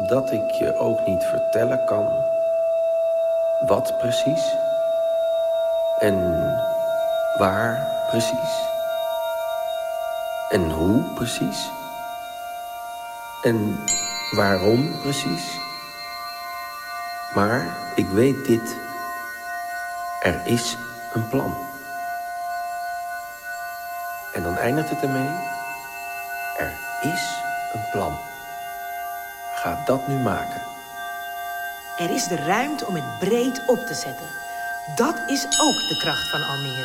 omdat ik je ook niet vertellen kan wat precies en waar precies en hoe precies en waarom precies. Maar ik weet dit: er is een plan. En dan eindigt het ermee: er is een plan. Ga dat nu maken. Er is de ruimte om het breed op te zetten. Dat is ook de kracht van Almere.